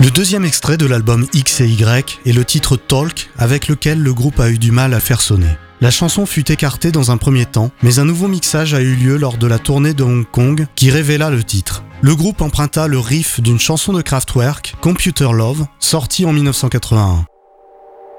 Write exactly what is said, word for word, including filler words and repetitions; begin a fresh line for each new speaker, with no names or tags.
Le deuxième extrait de l'album X et Y est le titre Talk, avec lequel le groupe a eu du mal à faire sonner. La chanson fut écartée dans un premier temps, mais un nouveau mixage a eu lieu lors de la tournée de Hong Kong qui révéla le titre. Le groupe emprunta le riff d'une chanson de Kraftwerk, Computer Love, sortie en dix-neuf cent quatre-vingt-un.